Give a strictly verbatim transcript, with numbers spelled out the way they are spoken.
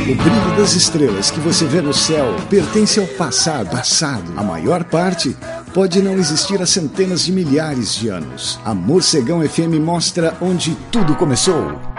O brilho das estrelas que você vê no céu pertence ao passado. Passado. A maior parte pode não existir há centenas de milhares de anos. A Morcegão F M mostra onde tudo começou.